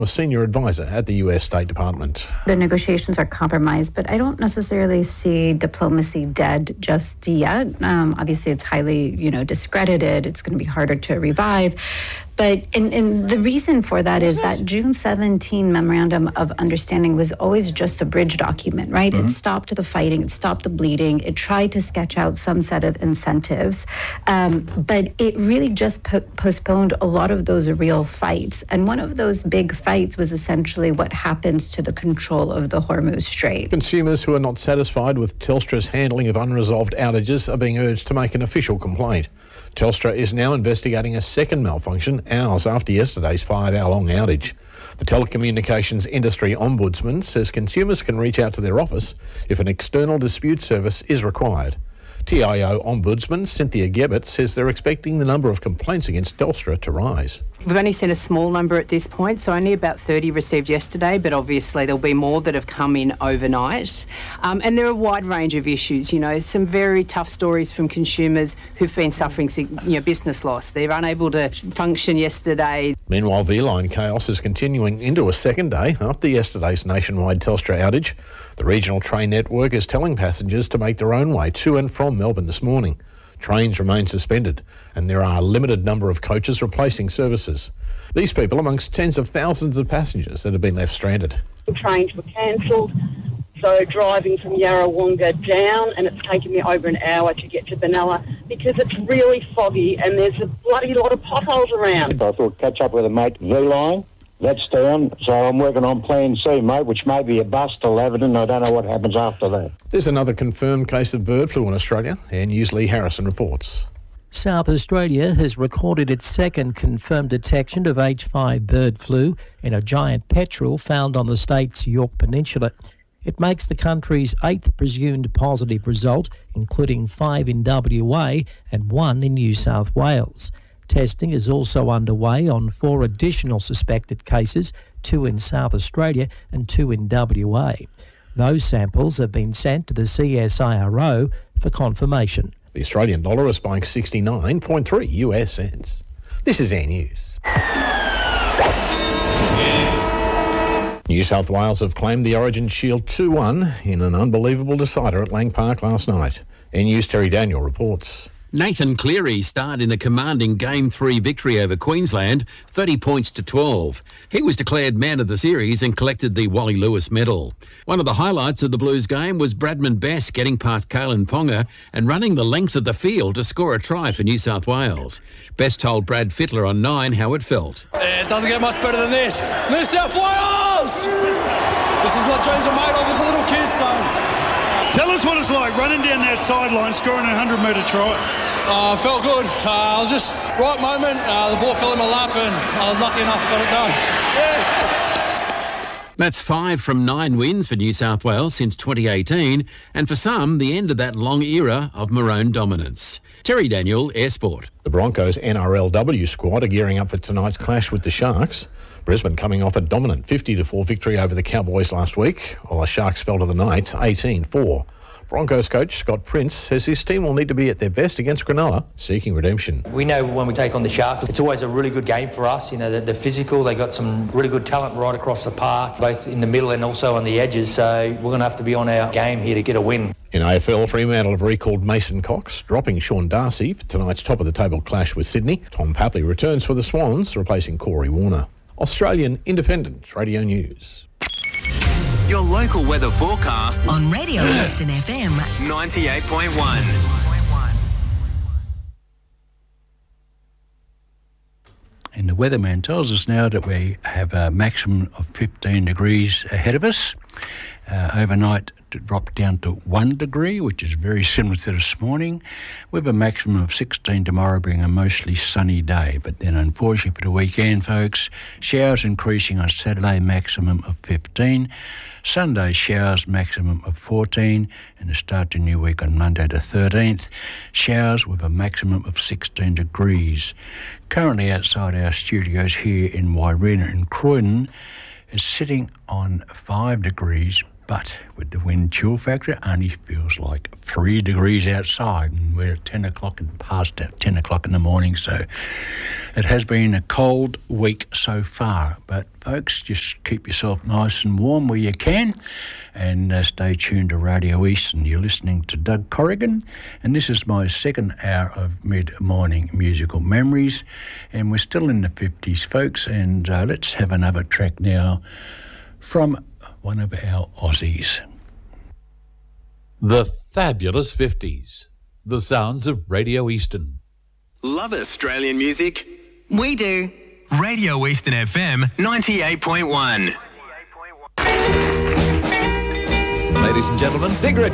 a senior advisor at the US State Department. The negotiations are compromised, but I don't necessarily see diplomacy dead just yet. Obviously, it's highly, discredited. It's going to be harder to revive. But and the reason for that is that June 17 Memorandum of Understanding was always just a bridge document, right? It stopped the fighting, it stopped the bleeding, it tried to sketch out some set of incentives, but it really just postponed a lot of those real fights. And one of those big fights was essentially what happens to the control of the Hormuz Strait. Consumers who are not satisfied with Telstra's handling of unresolved outages are being urged to make an official complaint. Telstra is now investigating a second malfunction hours after yesterday's 5-hour-long outage. The Telecommunications Industry Ombudsman says consumers can reach out to their office if an external dispute service is required. TIO Ombudsman Cynthia Gebbett says they're expecting the number of complaints against Telstra to rise. We've only seen a small number at this point, so only about 30 received yesterday, but obviously there'll be more that have come in overnight. And there are a wide range of issues, some very tough stories from consumers who've been suffering business loss. They're unable to function yesterday. Meanwhile, V-Line chaos is continuing into a second day after yesterday's nationwide Telstra outage. The regional train network is telling passengers to make their own way to and from Melbourne this morning. Trains remain suspended and there are a limited number of coaches replacing services. These people amongst tens of thousands of passengers that have been left stranded. The trains were cancelled, so driving from Yarrawonga down, and it's taken me over an hour to get to Benalla because it's really foggy and there's a bloody lot of potholes around. I thought catch up with a mate, V-Line. That's down, so I'm working on Plan C, mate, which may be a bust till Everton. I don't know what happens after that. There's another confirmed case of bird flu in Australia, and News Lee Harrison reports. South Australia has recorded its second confirmed detection of H5 bird flu in a giant petrel found on the state's Yorke Peninsula. It makes the country's 8th presumed positive result, including 5 in WA and 1 in New South Wales. Testing is also underway on 4 additional suspected cases, 2 in South Australia and 2 in WA. Those samples have been sent to the CSIRO for confirmation. The Australian dollar is buying 69.3 US cents. This is Air News. New South Wales have claimed the Origin Shield 2-1 in an unbelievable decider at Lang Park last night. Air News' Terry Daniel reports. Nathan Cleary starred in a commanding Game 3 victory over Queensland, 30 points to 12. He was declared man of the series and collected the Wally Lewis medal. One of the highlights of the Blues game was Bradman Best getting past Kalen Ponga and running the length of the field to score a try for New South Wales. Best told Brad Fittler on 9 how it felt. It doesn't get much better than this. New South Wales! This is what dreams are made of as a little kid, son. Tell us what it's like running down that sideline, scoring a 100-metre try. Felt good. I was just right moment. The ball fell in my lap and I was lucky enough to get it done. Yeah. That's 5 from 9 wins for New South Wales since 2018, and for some, the end of that long era of maroon dominance. Terry Daniel, Air Sport. The Broncos NRLW squad are gearing up for tonight's clash with the Sharks. Brisbane coming off a dominant 50-4 victory over the Cowboys last week, while the Sharks fell to the Knights 18-4. Broncos coach Scott Prince says his team will need to be at their best against Cronulla, seeking redemption. We know when we take on the Sharks, it's always a really good game for us. They're physical, they got some really good talent right across the park, both in the middle and also on the edges, so we're going to have to be on our game here to get a win. In AFL, Fremantle have recalled Mason Cox, dropping Sean Darcy for tonight's top-of-the-table clash with Sydney. Tom Papley returns for the Swans, replacing Corey Warner. Australian Independent Radio News. Your local weather forecast on Radio Western FM 98.1. And the weatherman tells us now that we have a maximum of 15 degrees ahead of us. Overnight it dropped down to 1 degree, which is very similar to this morning, with a maximum of 16 tomorrow being a mostly sunny day. But then unfortunately for the weekend, folks, showers increasing on Saturday, maximum of 15. Sunday, showers maximum of 14, and the start to new week on Monday the 13th, showers with a maximum of 16 degrees. Currently outside our studios here in Wairina and Croydon is sitting on 5 degrees, But with the wind chill factor, it only feels like 3 degrees outside, and we're at 10 o'clock and past 10 o'clock in the morning, so it has been a cold week so far. But folks, just keep yourself nice and warm where you can, and stay tuned to Radio Eastern. You're listening to Doug Corrigan, and this is my second hour of mid-morning musical memories, and we're still in the 50s, folks, and let's have another track now from one of our Aussies. The fabulous 50s. The sounds of Radio Eastern. Love Australian music? We do. Radio Eastern FM 98.1. Ladies and gentlemen, Big Rich.